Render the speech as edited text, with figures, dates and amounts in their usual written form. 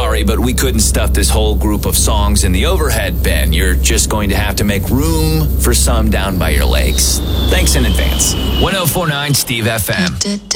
sorry, but we couldn't stuff this whole group of songs in the overhead bin. You're just going to have to make room for some down by your lakes. Thanks in advance. 1049 Steve FM.